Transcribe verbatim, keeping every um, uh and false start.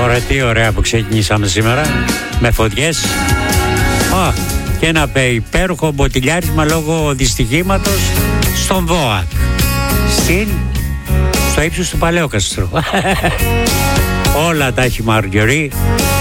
Ωραία, τι ωραία που ξεκινήσαμε σήμερα με φωτιές. Α, και ένα υπέροχο μποτιλιάρισμα λόγω δυστυχήματος στον ΒΟΑΚ, στην, στο ύψος του Παλαιόκαστρου. Όλα τα έχει Μαργιορί.